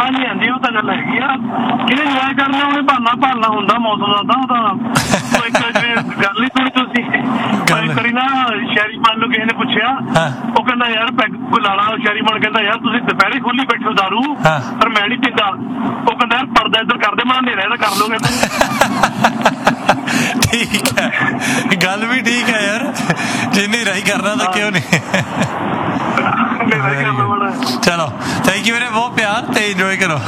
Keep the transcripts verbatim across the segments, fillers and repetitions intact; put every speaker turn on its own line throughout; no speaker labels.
ਨਹੀਂ ਆਉਂਦੀ, ਉਹ ਤਾਂ ਗੱਲ ਹੈਗੀ ਆ। ਕਿਹਨੇ ਇੰਜੋਏ ਕਰਨਾ ਉਹਨੇ ਬਹਾਨਾ ਭਾਲਣਾ ਹੁੰਦਾ ਮੌਸਮ ਦਾ। ਤਾਂ ਉਹਦਾ ਇੱਕ ਗੱਲ ਹੀ ਸੁਣੀ ਤੁਸੀਂ ਕਰੀ ਨਾ, ਸ਼ੈਰੀਮਾਨ ਨੂੰ ਕਿਸੇ ਨੇ ਪੁੱਛਿਆ, ਉਹ ਕਹਿੰਦਾ ਯਾਰ ਪੈਗ ਲਾ ਲਾ। ਸ਼ੈਰੀਮਾਨ ਕਹਿੰਦਾ ਯਾਰ ਤੁਸੀਂ ਦੁਪਹਿਰੇ ਖੋਲੀ ਬੈਠੋ ਦਾਰੂ, ਪਰ ਮੈਂ ਨਹੀਂ ਪੀਂਦਾ। ਉਹ ਕਹਿੰਦਾ ਯਾਰ ਪਰਦਾ ਇੱਧਰ ਕਰਦੇ, ਮੈਂ ਹਨੇਰਾ ਇਹਦਾ ਕਰ ਲਓ।
ਠੀਕ ਹੈ, ਗੱਲ ਵੀ ਠੀਕ ਹੈ ਯਾਰ, ਜੇ ਹਨੇਰਾ ਹੀ ਕਰਨਾ ਤਾਂ ਕਿਉਂ ਨਹੀਂ। ਚਲੋ ਥੈਂਕ ਯੂ ਵੀਰੇ, ਬਹੁਤ ਪਿਆਰ ਤੇ ਇੰਜੋਏ ਕਰੋ।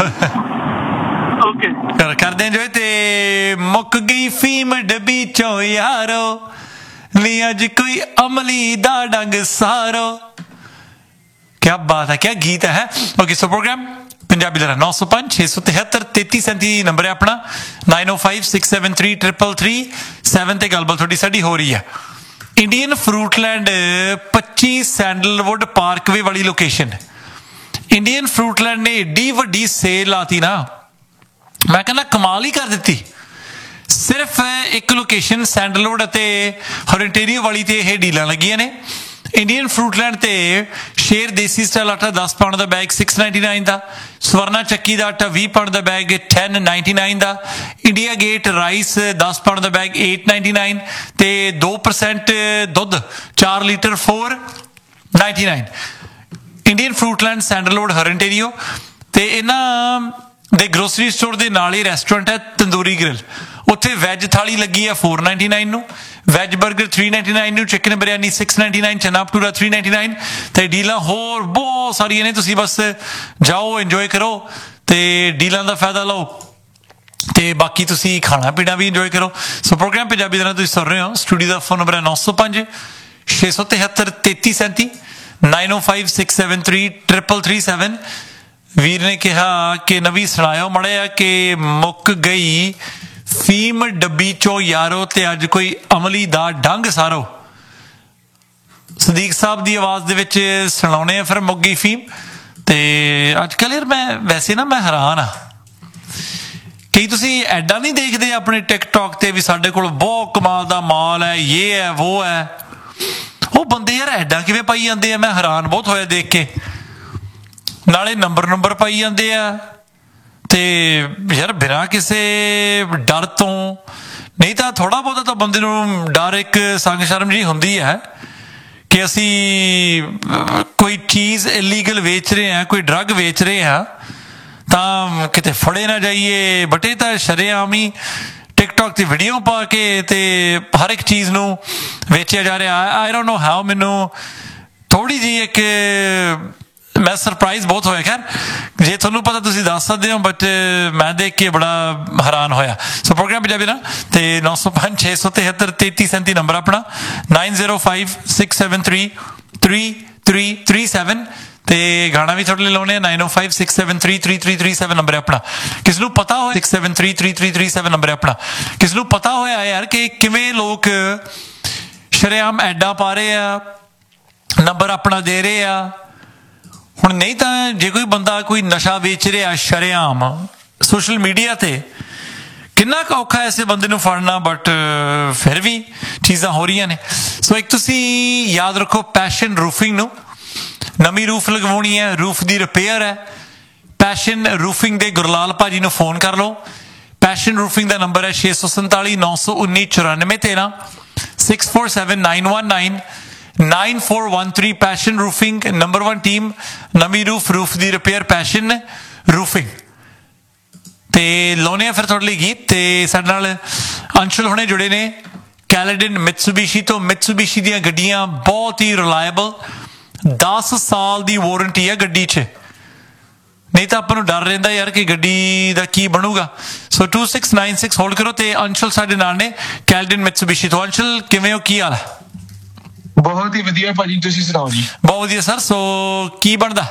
ਕਰ ਕਰਦੇ ਇੰਜੋਏ। ਤੇ ਮੁੱਕ ਗਈ ਫੀਮ ਡੱਬੀ ਚੋਂ ਯਾਰੋ, ਨੀ ਅੱਜ ਕੋਈ ਅਮਲੀ ਦਾ ਡੰਗ ਸਾਰੋ। ਕਿਆ ਬਾਤ ਹੈ, ਕਿਆ ਗੀਤ ਹੈ। ਓਕੇ ਸੋ ਪ੍ਰੋਗਰਾਮ ਪੰਜਾਬੀ ਦਾ ਨੌ ਸੌ ਪੰਜ ਛੇ ਸੌ ਤਿਹੱਤਰ ਤੇਤੀ ਸੈਂਤੀ ਨੰਬਰ ਹੈ ਆਪਣਾ, ਨਾਈਨ ਓ five six seven three triple three seven ਤੇ ਗੱਲਬਾਤ ਤੁਹਾਡੀ ਸਾਡੀ ਹੋ ਰਹੀ ਹੈ। ਇੰਡੀਅਨ ਫਰੂਟਲੈਂਡ ਪੱਚੀ ਸੈਂਡਲਵੁੱਡ ਪਾਰਕਵੇ ਵਾਲੀ ਲੋਕੇਸ਼ਨ, ਇੰਡੀਅਨ ਫਰੂਟਲੈਂਡ ਨੇ ਏਡੀ ਵੱਡੀ ਸੇਲ ਲਾਤੀ ਨਾ, ਮੈਂ ਕਹਿੰਦਾ ਕਮਾਲ ਹੀ ਕਰ ਦਿੱਤੀ। ਸਿਰਫ ਇੱਕ ਲੋਕੇਸ਼ਨ ਸੈਂਡਲਵੁੱਡ ਅਤੇ ਹੋਰੈਂਟੇਰੀਓ ਵਾਲੀ ਤੇ ਇਹ ਡੀਲਾਂ ਲੱਗੀਆਂ ਨੇ। ਇੰਡੀਅਨ ਫਰੂਟਲੈਂਡ ਤੇ ਸ਼ੇਰ ਦੇਸੀ ਸਟਾਈਲ ਆਟਾ ਦਸ ਪਾਉਂਡ ਦਾ ਬੈਗ ਸਿਕਸ ਨਾਈਨਟੀ ਨਾਈਨ ਦਾ, ਸਵਰਨਾ ਚੱਕੀ ਦਾ ਆਟਾ ਵੀਹ ਪਾਉਂਡ ਦਾ ਬੈਗ ਟੈਨ ਨਾਈਨਟੀ ਨਾਈਨ ਦਾ, ਇੰਡੀਆ ਗੇਟ ਰਾਈਸ ਦਸ ਪਾਉਂਡ ਦਾ ਬੈਗ ਏਟ ਨਾਈਨਟੀ ਨਾਈਨ ਤੇ ਦੋ ਪਰਸੈਂਟ ਦੁੱਧ ਚਾਰ litre four ninety nine. Indian ਫਰੂਟਲੈਂਡ sandalwood ਹੋਰੈਂਟੇਰੀਓ। ਤੇ ਇਹਨਾਂ ਦੇ ਗਰੋਸਰੀ ਸਟੋਰ ਦੇ ਨਾਲ ਹੀ ਰੈਸਟੋਰੈਂਟ ਹੈ ਤੰਦੂਰੀ ਗ੍ਰਿਲ, ਉੱਥੇ ਵੈਜ ਥਾਲੀ ਲੱਗੀ ਆ ਫੋਰ ਨਾਈਨਟੀ ਨਾਈਨ ਨੂੰ, veg burger three ninety nine ਨੂੰ, chicken biryani six ninety nine, ਚਨਾ ਭਟੂਰਾ ਥ੍ਰੀ ਨਾਈਨਟੀ ਨਾਈਨ ਤੇ ਡੀਲਾਂ ਹੋਰ ਬਹੁਤ ਸਾਰੀਆਂ ਨੇ। ਤੁਸੀਂ ਬਸ ਜਾਓ, ਇੰਜੋਏ ਕਰੋ ਤੇ ਡੀਲਾਂ ਦਾ ਫਾਇਦਾ ਲਓ ਤੇ ਬਾਕੀ ਤੁਸੀਂ ਖਾਣਾ ਪੀਣਾ ਵੀ ਇੰਜੋਏ ਕਰੋ। ਸੋ ਪ੍ਰੋਗਰਾਮ ਪੰਜਾਬੀ ਦੇ ਨਾਲ ਤੁਸੀਂ ਸੁਣ ਰਹੇ ਹੋ। ਸਟੂਡੀਓ ਦਾ ਫੋਨ ਨੰਬਰ ਹੈ ਨੌ ਸੌ ਪੰਜ ਛੇ ਸੌ ਤਿਹੱਤਰ ਤੇਤੀ ਸੈਂਤੀ, ਨਾਈਨ ਓ five six seven three triple three seven. ਵੀਰ ਨੇ ਕਿਹਾ ਕਿ ਨਵੀਂ ਸੁਣਾਇਓ ਮੜਿਆ ਕਿ ਮੁੱਕ ਗਈ ਫੀਮ ਡੱਬੀ ਚੋਂ ਯਾਰੋ, ਤੇ ਅੱਜ ਕੋਈ ਅਮਲੀ ਦਾ ਡੰਗ ਸਾਰੋ। ਸਦੀਕ ਸਾਹਿਬ ਦੀ ਆਵਾਜ਼ ਦੇ ਵਿੱਚ ਸੁਣਾਉਣੇ ਆ ਫਿਰ ਮੁੱਕ ਗਈ ਫੀਮ। ਤੇ ਅੱਜ ਕੱਲ੍ਹ ਯਾਰ ਮੈਂ ਵੈਸੇ ਨਾ ਮੈਂ ਹੈਰਾਨ ਆ, ਕਈ ਤੁਸੀਂ ਐਡਾਂ ਨਹੀਂ ਦੇਖਦੇ ਆਪਣੇ ਟਿਕਟੋਕ ਤੇ ਵੀ ਸਾਡੇ ਕੋਲ ਬਹੁਤ ਕਮਾਲ ਦਾ ਮਾਲ ਹੈ, ਯੇ ਹੈ ਵੋ ਹੈ। ਉਹ ਬੰਦੇ ਯਾਰ ਐਡਾਂ ਕਿਵੇਂ ਪਾਈ ਜਾਂਦੇ ਆ, ਮੈਂ ਹੈਰਾਨ ਬਹੁਤ ਹੋਇਆ ਦੇਖ ਕੇ। ਨਾਲੇ ਨੰਬਰ ਨੰਬਰ ਪਾਈ ਜਾਂਦੇ ਆ ਤੇ ਯਾਰ ਬਿਨਾਂ ਕਿਸੇ ਡਰ ਤੋਂ। ਨਹੀਂ ਤਾਂ ਥੋੜ੍ਹਾ ਬਹੁਤਾ ਤਾਂ ਬੰਦੇ ਨੂੰ ਡਰ, ਇੱਕ ਸੰਗ ਸ਼ਰਮ ਜਿਹੀ ਹੁੰਦੀ ਹੈ ਕਿ ਅਸੀਂ ਕੋਈ ਚੀਜ਼ ਇਲੀਗਲ ਵੇਚ ਰਹੇ ਹਾਂ, ਕੋਈ ਡਰੱਗ ਵੇਚ ਰਹੇ ਹਾਂ ਤਾਂ ਕਿਤੇ ਫੜੇ ਨਾ ਜਾਈਏ। ਬਟ ਇਹ ਤਾਂ ਸ਼ਰੇਆਮ ਹੀ ਟਿਕਟੋਕ ਤੇ ਵੀਡੀਓ ਪਾ ਕੇ ਤੇ ਹਰ ਇੱਕ ਚੀਜ਼ ਨੂੰ ਵੇਚਿਆ ਜਾ ਰਿਹਾ। ਆਈ ਡੋਂਟ ਨੋ ਹਾਊ, ਮੈਨੂੰ ਥੋੜ੍ਹੀ ਜਿਹੀ ਇੱਕ ਮੈਂ ਸਰਪ੍ਰਾਈਜ਼ ਬਹੁਤ ਹੋਇਆ। ਖੈਰ ਜੇ ਤੁਹਾਨੂੰ ਪਤਾ ਤੁਸੀਂ ਦੱਸ ਸਕਦੇ ਹੋ, ਬਟ ਮੈਂ ਦੇਖ ਕੇ ਬੜਾ ਹੈਰਾਨ ਹੋਇਆ। ਸੋ ਪ੍ਰੋਗਰਾਮ ਪੰਜਾਬੀ ਨਾ ਤੇ ਨੌ ਸੌ ਪੰਜ ਛੇ ਸੌ ਤਿਹੱਤਰ ਤੇਤੀ ਸੈਂਤੀ ਨੰਬਰ ਆਪਣਾ, nine zero five six seven three three three three seven ਤੇ ਗਾਣਾ ਵੀ ਤੁਹਾਡੇ ਲਈ ਲਾਉਣੇ ਆ, ਨਾਈਨ ਓ five six seven three three three three seven number ਆਪਣਾ। ਕਿਸ ਨੂੰ ਪਤਾ ਹੋਇਆ six seven three three three three seven number ਆਪਣਾ, ਕਿਸ ਨੂੰ ਪਤਾ ਹੋਇਆ ਯਾਰ ਕਿ ਕਿਵੇਂ ਲੋਕ ਸ਼ਰੇਆਮ ਐਡਾਂ ਪਾ ਰਹੇ ਆ, ਨੰਬਰ ਆਪਣਾ ਦੇ ਰਹੇ ਆ। ਹੁਣ ਨਹੀਂ ਤਾਂ ਜੇ ਕੋਈ ਬੰਦਾ ਕੋਈ ਨਸ਼ਾ ਵੇਚ ਰਿਹਾ ਸ਼ਰੇਆਮ ਸੋਸ਼ਲ ਮੀਡੀਆ ਤੇ, ਕਿੰਨਾ ਕੁ ਔਖਾ ਐਸੇ ਬੰਦੇ ਨੂੰ ਫੜਨਾ, ਬਟ ਫਿਰ ਵੀ ਚੀਜ਼ਾਂ ਹੋ ਰਹੀਆਂ ਨੇ। ਸੋ ਇੱਕ ਤੁਸੀਂ ਯਾਦ ਰੱਖੋ, ਪੈਸ਼ਨ ਰੂਫਿੰਗ ਨੂੰ ਨਵੀਂ ਰੂਫ ਲਗਵਾਉਣੀ ਹੈ, ਰੂਫ ਦੀ ਰਿਪੇਅਰ ਹੈ, ਪੈਸ਼ਨ ਰੂਫਿੰਗ ਦੇ ਗੁਰਲਾਲ ਭਾਜੀ ਨੂੰ ਫੋਨ ਕਰ ਲਓ। ਪੈਸ਼ਨ ਰੂਫਿੰਗ ਦਾ ਨੰਬਰ ਹੈ ਛੇ ਸੌ ਸੰਤਾਲੀ ਨੌ ਸੌ ਉੱਨੀ ਚੁਰਾਨਵੇਂ ਤੇਰਾਂ six four seven nine one nine nine four one three. Passion roofing number one team, ਨਵੀਂ ਰੂਫ, ਰੂਫ ਦੀ ਰਿਪੇਅਰ, ਪੈਸ਼ਨ ਰੂਫਿੰਗ। ਤੇ ਲਾਉਣੇ ਆ ਫਿਰ ਤੁਹਾਡੇ ਲਈ ਗੀਤ। ਤੇ ਸਾਡੇ ਨਾਲ ਅੰਸ਼ੁਲ ਹੁਣੇ ਜੁੜੇ ਨੇ ਕੈਲੇਡਨ ਮਿਤਸੂਬੀਸ਼ੀ ਤੋਂ। ਮਿਤਸੂਬੀਸ਼ੀ ਦੀਆਂ ਗੱਡੀਆਂ ਬਹੁਤ ਹੀ ਰਿਲਾਇਬਲ, ਦਸ ਸਾਲ ਦੀ ਵਾਰੰਟੀ ਹੈ ਗੱਡੀ 'ਚ। ਨਹੀਂ ਤਾਂ ਆਪਾਂ ਨੂੰ ਡਰ ਰਹਿੰਦਾ ਯਾਰ ਕਿ ਗੱਡੀ ਦਾ ਕੀ ਬਣੂਗਾ। ਸੋ two six nine six hold ਕਰੋ। ਤੇ ਅੰਸ਼ੁਲ ਸਾਡੇ ਨਾਲ ਨੇ ਕੈਲੇਡਨ ਮਿਤਸੂਬੀਸ਼ੀ ਤੋਂ। ਅੰਸ਼ੁਲ ਕਿਵੇਂ ਹੋ, ਕੀ ਹਾਲ ਹੈ?
ਬਹੁਤ ਹੀ ਵਧੀਆ ਭਾਜੀ, ਤੁਸੀਂ ਸੁਣਾਓ ਜੀ?
ਬਹੁਤ ਵਧੀਆ ਸਰ। ਸੋ ਕੀ ਬਣਦਾ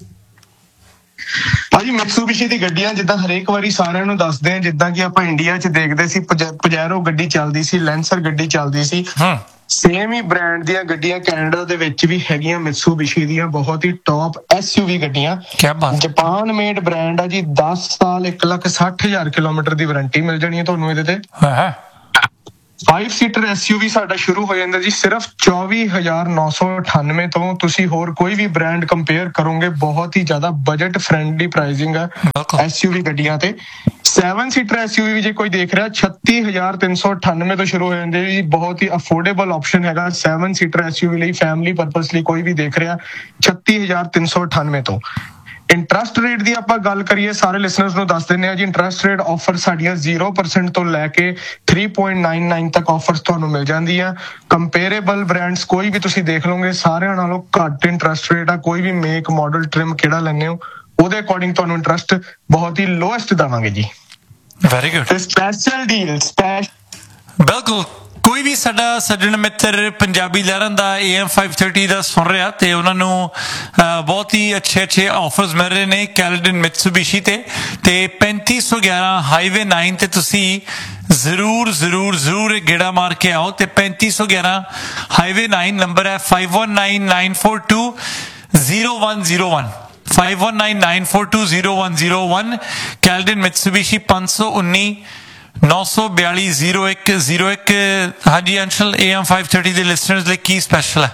ਭਾਜੀ? ਮਿਤਸੂਬੀਸ਼ੀ ਦੀ ਗੱਡੀਆਂ ਜਿੱਦਾਂ ਹਰੇਕ ਵਾਰੀ ਸਾਰਿਆਂ ਨੂੰ ਦੱਸਦੇ ਆ, ਜਿੱਦਾਂ ਕਿ ਆਪਾਂ ਇੰਡੀਆ 'ਚ ਦੇਖਦੇ ਸੀ ਪਜੈਰੋ ਗੱਡੀ ਚੱਲਦੀ ਸੀ, ਲੈਂਸਰ ਗੱਡੀ ਚੱਲਦੀ ਸੀ, ਸੇਮ ਹੀ ਬ੍ਰਾਂਡ ਦੀਆਂ ਗੱਡੀਆਂ ਕੈਨੇਡਾ ਦੇ ਵਿੱਚ ਵੀ ਹੈਗੀਆਂ ਮਿਤਸੂਬੀਸ਼ੀ ਦੀਆਂ, ਬਹੁਤ ਹੀ ਟੌਪ ਐਸ ਯੂ ਵੀ ਗੱਡੀਆਂ। ਜਾਪਾਨ ਮੇਡ ਬ੍ਰਾਂਡ ਆ ਜੀ। ਦਸ ਸਾਲ ਇੱਕ ਲੱਖ ਸੱਠ ਹਜ਼ਾਰ ਕਿਲੋਮੀਟਰ ਦੀ ਵਾਰੰਟੀ ਮਿਲ ਜਾਣੀ ਹੈ ਤੁਹਾਨੂੰ ਇਹਦੇ ਤੇ। ਫਾਈਵ ਸੀਟਰ ਐਸਯੂਵੀ ਸਾਡਾ ਸ਼ੁਰੂ ਹੋ ਜਾਂਦਾ ਜੀ ਸਿਰਫ ਚੌਵੀ ਹਜ਼ਾਰ ਨੌ ਸੌ ਅਠਾਨਵੇਂ ਤੋਂ। ਤੁਸੀਂ ਹੋਰ ਕੋਈ ਵੀ ਬ੍ਰਾਂਡ ਕੰਪੇਅਰ ਕਰੋਗੇ ਬਹੁਤ ਹੀ ਜ਼ਿਆਦਾ ਬਜਟ ਫ੍ਰੈਂਡਲੀ ਪ੍ਰਾਈਸਿੰਗ ਹੈ ਐਸਯੂਵੀ ਗੱਡੀਆਂ ਤੇ। ਸੈਵਨ ਸੀਟਰ ਐਸਯੂਵੀ ਜੇ ਕੋਈ ਦੇਖ ਰਿਹਾ ਛੱਤੀ ਹਜ਼ਾਰ ਤਿੰਨ ਸੌ ਅਠਾਨਵੇਂ ਤੋਂ ਸ਼ੁਰੂ ਹੋ ਜਾਂਦੇ ਜੀ। ਬਹੁਤ ਹੀ ਅਫੋਰਡੇਬਲ ਆਪਸ਼ਨ ਹੈਗਾ ਸੈਵਨ ਸੀਟਰ ਐਸਯੂਵੀ ਲਈ, ਫੈਮਿਲੀ ਪਰਪਸ ਲਈ ਕੋਈ ਵੀ ਦੇਖ ਰਿਹਾ ਛੱਤੀ ਹਜ਼ਾਰ ਤਿੰਨ ਸੌ ਅਠਾਨਵੇਂ ਤੋਂ। ਇੰਟਰਸਟ ਰੇਟ ਦੀ ਆਪਾਂ ਗੱਲ ਕਰੀਏ ਸਾਰੇ ਲਿਸਨਰਸ ਨੂੰ ਦੱਸ ਦਿੰਦੇ ਆ ਜੀ। ਇੰਟਰਸਟ ਰੇਟ ਆਫਰ ਸਾਡੀਆਂ ਜ਼ੀਰੋ ਪਰਸੈਂਟ ਤੋਂ ਲੈ ਕੇ ਥ੍ਰੀ ਪੁਆਇੰਟ ਨਾਈਨ ਨਾਈਨ ਤੱਕ ਆਫਰਸ ਤੁਹਾਨੂੰ ਮਿਲ ਜਾਂਦੀਆਂ। ਕੰਪੇਅਰੇਬਲ ਬ੍ਰਾਂਡਸ ਕੋਈ ਵੀ ਤੁਸੀਂ ਦੇਖ ਲਓਗੇ ਸਾਰਿਆਂ ਨਾਲੋਂ ਘੱਟ ਇੰਟਰਸਟ ਰੇਟ ਆ। ਕੋਈ ਵੀ ਮੇਕ ਮਾਡਲ ਟ੍ਰਿਮ ਕਿਹੜਾ ਲੈਣੇ ਹੋ ਉਹਦੇ ਅਕੋਰਡਿੰਗ ਤੁਹਾਨੂੰ ਇੰਟਰਸਟ ਬਹੁਤ ਹੀ ਲੋਐਸਟ ਦੇਵਾਂਗੇ ਜੀ।
Very good.
ਸਪੈਸ਼ਲ ਡੀਲ
ਬਿਲਕੁਲ। ਕੋਈ ਵੀ ਸਾਡਾ ਸੱਜਣ ਮਿੱਤਰ ਪੰਜਾਬੀ ਲਹਿਰਾਂ ਦਾ ਏ ਐਮ ਫਾਈਵ ਥਰਟੀ ਦਾ ਸੁਣ ਰਿਹਾ ਤੇ ਉਹਨਾਂ ਨੂੰ ਬਹੁਤ ਹੀ ਅੱਛੇ ਅੱਛੇ ਆਫਰਸ ਮਿਲ ਰਹੇ ਨੇ ਕੈਲਡਨ ਮਿਟਸੂਬਿਸ਼ੀ ਤੇ ਤੇ ਪੈਂਤੀ ਸੌ ਗਿਆਰਾਂ ਹਾਈਵੇ ਨਾਈਨ ਤੇ ਤੁਸੀਂ ਜ਼ਰੂਰ ਜ਼ਰੂਰ ਜ਼ਰੂਰ ਇੱਕ ਗੇੜਾ ਮਾਰ ਕੇ ਆਓ। ਤੇ ਪੈਂਤੀ ਸੌ ਗਿਆਰਾਂ ਹਾਈਵੇ ਨਾਈਨ ਨੰਬਰ ਹੈ five one nine nine four two zero one zero one five one nine nine four two zero one zero one. Caledon ਮਿਟਸੂਬਿਸ਼ੀ ਪੰਜ ਸੌ ਉੱਨੀ ਨੌ ਸੌ ਬਿਆਲੀ ਜ਼ੀਰੋ ਇੱਕ ਜ਼ੀਰੋ ਇੱਕ। ਹਾਂਜੀ Anshal, A M five thirty ਦੇ ਲਿਸਨਰਸ ਲਈ ਕੀ ਸਪੈਸ਼ਲ ਹੈ?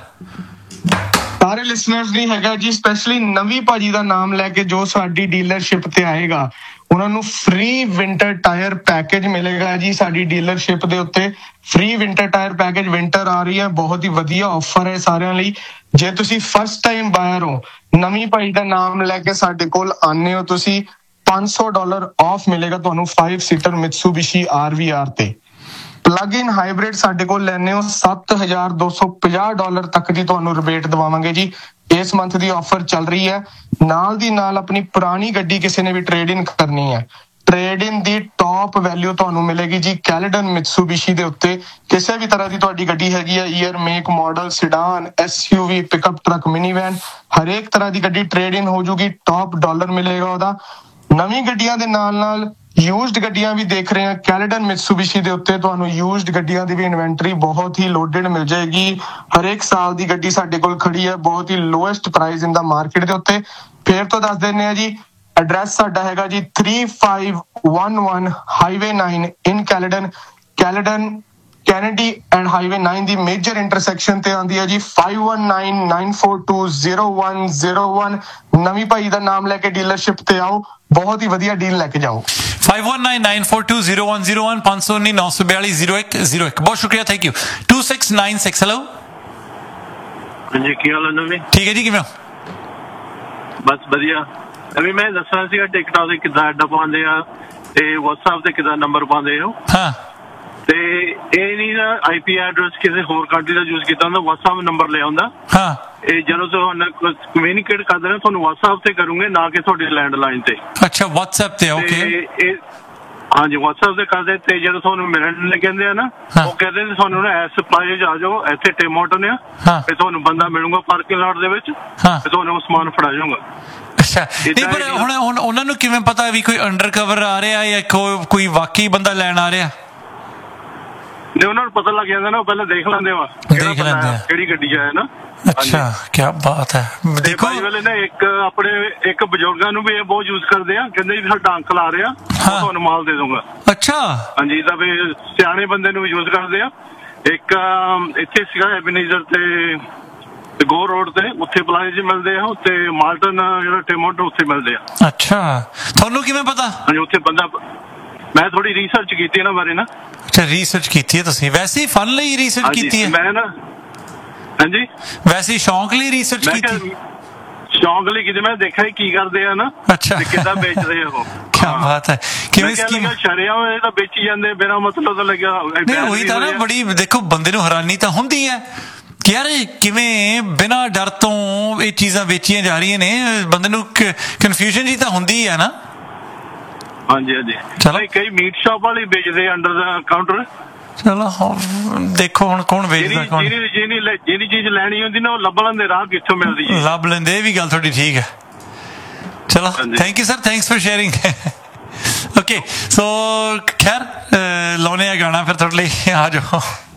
ਸਾਰੇ ਲਿਸਨਰਸ ਲਈ ਹੈਗਾ ਜੀ ਸਪੈਸ਼ਲੀ ਨਵੀਂ ਭਾਜੀ ਦਾ ਨਾਮ ਲੈ ਕੇ ਜੋ ਸਾਡੀ ਡੀਲਰਸ਼ਿਪ ਤੇ ਆਏਗਾ ਉਹਨਾਂ ਨੂੰ ਫ੍ਰੀ ਵਿੰਟਰ ਟਾਇਰ ਪੈਕੇਜ ਮਿਲੇਗਾ ਜੀ। ਸਾਡੀ ਡੀਲਰਸ਼ਿਪ ਦੇ ਉੱਤੇ free winter tyre package winter ਆ ਰਹੀ ਹੈ, ਬਹੁਤ ਹੀ ਵਧੀਆ ਆਫਰ ਹੈ ਸਾਰਿਆਂ ਲਈ। ਜੇ ਤੁਸੀਂ ਫਸਟ ਟਾਈਮ ਬਾਇਰ ਹੋ ਨਵੀਂ ਭਾਜੀ ਦਾ ਨਾਮ ਲੈ ਕੇ ਸਾਡੇ ਕੋਲ ਆਨੇ ਹੋ ਤੁਸੀਂ ਪੰਜ ਸੌ ਡਾਲਰ ਆਫ ਮਿਲੇਗਾ ਤੁਹਾਨੂੰ ਫਾਈਵ ਸੀਟਰ ਮਿਟਸੂਬਿਸ਼ੀ ਆਰ ਵੀ ਆਰ ਤੇ। ਪਲੱਗ ਇਨ ਹਾਈਬ੍ਰਿਡ ਸਾਡੇ ਕੋਲ ਲੈਣੇ ਹੋ ਸੱਤ ਹਜ਼ਾਰ ਦੋ ਸੌ ਪੰਜਾਹ ਡਾਲਰ ਤੱਕ ਦੀ ਤੁਹਾਨੂੰ ਰਿਬੇਟ ਦਵਾਵਾਂਗੇ ਜੀ। ਇਸ ਮੰਥ ਦੀ ਆਫਰ ਚੱਲ ਰਹੀ ਹੈ। ਨਾਲ ਦੀ ਨਾਲ ਆਪਣੀ ਪੁਰਾਣੀ ਗੱਡੀ ਕਿਸੇ ਨੇ ਵੀ ਟ੍ਰੇਡ ਇਨ ਕਰਨੀ ਹੈ ਟ੍ਰੇਡ ਇਨ ਦੀ ਟੌਪ ਵੈਲਿਊ ਤੁਹਾਨੂੰ ਮਿਲੇਗੀ ਜੀ ਕੈਲਡਨ ਮਿਟਸੂਬਿਸ਼ੀ ਦੇ ਉੱਤੇ। ਕਿਸੇ ਵੀ ਤਰ੍ਹਾਂ ਦੀ ਤੁਹਾਡੀ ਗੱਡੀ ਹੈਗੀ ਹੈ year make model sedan SUV pickup truck mini van ਹਰੇਕ ਤਰ੍ਹਾਂ ਦੀ ਗੱਡੀ ਟ੍ਰੇਡ ਇਨ ਹੋ ਜੂਗੀ। ਟੌਪ ਡਾਲਰ ਮਿਲੇਗਾ ਉਹਦਾ। ਨਵੀਂ ਗੱਡੀਆਂ ਦੇ ਨਾਲ ਨਾਲ ਯੂਜ਼ਡ ਗੱਡੀਆਂ ਵੀ ਦੇਖ ਰਹੇ ਹਾਂ ਕੈਲਡਨ ਮਿਟਸੂਬਿਸ਼ੀ ਦੇ ਉੱਤੇ। ਤੁਹਾਨੂੰ ਯੂਜ਼ਡ ਗੱਡੀਆਂ ਦੀ ਵੀ ਇਨਵੈਂਟਰੀ ਬਹੁਤ ਹੀ ਲੋਡਡ ਮਿਲ ਜਾਏਗੀ। ਹਰੇਕ ਸਾਲ ਦੀ ਗੱਡੀ ਸਾਡੇ ਕੋਲ ਖੜੀ ਹੈ ਬਹੁਤ ਹੀ ਲੋਐਸਟ ਪ੍ਰਾਈਸ ਇਨ ਦਾ ਮਾਰਕੀਟ ਦੇ ਉੱਤੇ। ਫੇਰ ਤੋਂ ਦੱਸ ਦਿੰਦੇ ਆ ਜੀ ਐਡਰੈਸ ਸਾਡਾ ਹੈਗਾ ਜੀ three five one one highway nine in Caledon. Caledon Kennedy and highway nine the major intersection ਤੇ ਆਉਂਦੀ ਹੈ ਜੀ five one nine nine four two zero one zero one. ਨਵੀਂ ਭਾਈ ਦਾ ਨਾਮ ਲੈ ਕੇ ਡੀਲਰਸ਼ਿਪ ਤੇ ਆਓ, ਬਹੁਤ ਹੀ ਵਧੀਆ ਡੀਲ ਲੈ ਕੇ ਜਾਓ।
Five one nine nine four two zero one zero one ਪੰਜ ਸੌ ਉੱਨੀ ਨੌ ਸੌ ਬਿਆਲੀ ਜ਼ੀਰੋ ਇੱਕ ਜ਼ੀਰੋ ਇੱਕ। ਬਹੁਤ ਸ਼ੁਕਰੀਆ, thank you. Two six nine six hello.
ਹਾਂਜੀ ਕੀ ਹਾਲ ਹੈ ਨਵੀਂ?
ਠੀਕ ਹੈ ਜੀ, ਕਿਵੇਂ ਹੋ?
ਬਸ ਵਧੀਆ। ਅਭੀ ਮੈਂ ਦੱਸਣਾ ਸੀਗਾ ਟਿਕਟਾਕ ਤੇ ਕਿੱਦਾਂ ਐਡਾ ਪਾਉਂਦੇ ਆ ਤੇ WhatsApp ਤੇ ਕਿੱਦਾਂ ਨੰਬਰ ਪਾਉਂਦੇ ਹੋ।
ਹਾਂ
ਤੇ ਇਹ ਨਹੀਂ ਨਾ ਆਈ ਪੀ ਐਡਰੈਸ ਕਿਸੇ ਹੋਰ ਕੰਟਰੀ ਦਾ ਯੂਜ਼ ਕੀਤਾ ਹੁੰਦਾ WhatsApp ਨੰਬਰ ਲੈ ਆਉਂਦਾ।
ਹਾਂ
ਇਹ ਜਦੋਂ ਤੁਹਾਨੂੰ ਕਮਿਊਨੀਕੇਟ ਕਰਦੇ ਨੇ ਤੁਹਾਨੂੰ WhatsApp ਤੇ ਕਰੂੰਗੇ ਨਾ ਕਿ ਤੁਹਾਡੇ ਲੈਂਡਲਾਈਨ ਤੇ।
ਅੱਛਾ WhatsApp ਤੇ ਓਕੇ।
ਇਹ ਹਾਂਜੀ WhatsApp ਤੇ ਕਰਦੇ ਤੇ ਜਦੋਂ ਤੁਹਾਨੂੰ ਮਿਲਣ ਲਈ ਕਹਿੰਦੇ ਆ ਨਾ ਉਹ ਕਹਿੰਦੇ ਨੇ ਤੁਹਾਨੂੰ ਨਾ ਐਸ ਪਲਾਜ਼ੇ ਆ ਜਾਓ ਇੱਥੇ ਟਿਮੋਟਨ ਆ ਤੇ ਤੁਹਾਨੂੰ ਬੰਦਾ ਮਿਲੂਗਾ ਪਾਰਕਿੰਗ ਲਾਟ ਦੇ ਵਿੱਚ ਤੇ ਤੁਹਾਨੂੰ ਸਮਾਨ ਫੜਾ ਜਾਊਗਾ।
ਅੱਛਾ ਨਹੀਂ ਪਰ ਹੁਣ ਹੁਣ ਉਹਨਾਂ ਨੂੰ ਕਿਵੇਂ ਪਤਾ ਵੀ ਕੋਈ ਅੰਡਰ ਕਵਰ ਆ ਰਿਹਾ ਜਾਂ ਕੋਈ ਵਾਕਈ ਬੰਦਾ ਲੈਣ ਆ ਰਿਹਾ?
ਨਹੀਂ ਉਹਨਾਂ ਨੂੰ ਪਤਾ ਲੱਗ ਜਾਂਦਾ ਨਾ, ਉਹ ਪਹਿਲਾਂ ਦੇਖ ਲੈਂਦੇ ਵਾ
ਦੇਖ ਲੈਂਦੇ ਆ
ਕਿਹੜੀ ਗੱਡੀ ਆਇਆ ਨਾ।
ਅੱਛਾ ਕੀ ਬਾਤ ਹੈ।
ਦੇਖੋ ਭਾਈ ਵੇਲੇ ਨਾ ਇੱਕ ਆਪਣੇ ਇੱਕ ਬਜ਼ੁਰਗਾਂ ਨੂੰ ਵੀ ਇਹ ਬਹੁਤ ਯੂਜ਼ ਕਰਦੇ ਆ, ਕਹਿੰਦੇ ਜੀ ਸਾਡਾ ਅੰਕਲ ਆ ਰਿਹਾ ਤੁਹਾਨੂੰ ਮਾਲ ਦੇ ਦੂੰਗਾ।
ਅੱਛਾ
ਹਾਂਜੀ ਤਾਂ ਵੀ ਸਿਆਣੇ ਬੰਦੇ ਨੂੰ ਵੀ ਯੂਜ਼ ਕਰਦੇ ਆ। ਇੱਕ ਇੱਥੇ ਸੀਗਾ ਐਬਨੇਜ਼ਰ ਤੇ ਗੋ ਰੋਡ ਤੇ ਉੱਥੇ ਪਲਾਜ਼ੇ 'ਚ ਮਿਲਦੇ ਆ, ਉੱਥੇ ਮਾਲਟਨ ਜਿਹੜਾ ਟਿਮੋਟੋ ਉੱਥੇ ਮਿਲਦੇ ਆ।
ਅੱਛਾ ਤੁਹਾਨੂੰ ਕਿਵੇਂ ਪਤਾ?
ਹਾਂਜੀ ਉੱਥੇ ਬੰਦਾ ਮੈਂ ਥੋੜੀ ਰਿਸਰਚ ਕੀਤੀ ਇਹਨਾਂ ਬਾਰੇ ਨਾ।
ਅੱਛਾ ਰਿਸਰਚ ਕੀਤੀ ਹੈ ਤੁਸੀਂ? ਵੈਸੇ ਫਨ ਲਈ ਰਿਸਰਚ ਕੀਤੀ ਹੈ?
ਮੈਂ ਨਾ ਹਾਂਜੀ
ਵੈਸੇ ਸ਼ੌਂਕ ਲਈ ਰਿਸਰਚ ਕੀਤੀ?
ਸ਼ੌਂਕ ਲਈ ਕੀਤੀ। ਮੈਂ ਦੇਖਿਆ ਕੀ ਕਰਦੇ ਆ ਨਾ।
ਅੱਛਾ
ਕਿੱਦਾਂ ਵੇਚਦੇ ਆ ਉਹ।
ਕੀ ਬਾਤ ਹੈ। ਕਿਵੇਂ ਸਕੀਮ
ਸ਼ਰਿਆ ਹੋਏ ਤਾਂ ਵੇਚੀ ਜਾਂਦੇ ਬਿਨਾਂ ਮਤਲਬ ਤਾਂ ਲੱਗਿਆ।
ਨਹੀਂ ਉਹੀ ਤਾਂ ਨਾ ਬੜੀ ਦੇਖੋ ਬੰਦੇ ਨੂੰ ਹੈਰਾਨੀ ਤਾਂ ਹੁੰਦੀ ਹੈ ਕਿ ਯਾਰ ਕਿਵੇਂ ਬਿਨਾਂ ਡਰ ਤੋਂ ਇਹ ਚੀਜ਼ਾਂ ਵੇਚੀਆਂ ਜਾ ਰਹੀਆਂ ਨੇ। ਬੰਦੇ ਨੂੰ ਕਨਫਿਊਜ਼ਨ ਜੀ ਤਾਂ ਹੁੰਦੀ ਹੈ ਨਾ।
ਹਾਂਜੀ ਹਾਂਜੀ ਚਲੋ ਕਈ ਮੀਟ ਸ਼ਾਪ ਵਾਲੇ ਵੇਚਦੇ ਅੰਡਰ ਦਾ ਕਾਊਂਟਰ।
ਚਲੋ ਦੇਖੋ ਹੁਣ ਕੌਣ ਵੇਚਦਾ ਕੌਣ।
ਜਿਹਦੀ ਜਿਹਦੀ ਜਿਹੜੀ ਚੀਜ਼ ਲੈਣੀ ਹੁੰਦੀ ਨਾ ਉਹ ਲੱਭ ਲੈਂਦੇ ਰਾਹ ਕਿੱਥੋਂ ਮਿਲਦੀ ਹੈ।
ਲੱਭ ਲੈਂਦੇ, ਇਹ ਵੀ ਗੱਲ ਤੁਹਾਡੀ ਠੀਕ ਹੈ। ਚਲੋ thank you sir, thanks for sharing. Okay so ਖੈਰ ਲਾਉਣੇ ਆ ਗਾਣਾ ਫਿਰ ਤੁਹਾਡੇ ਲਈ, ਆ ਜਾਓ।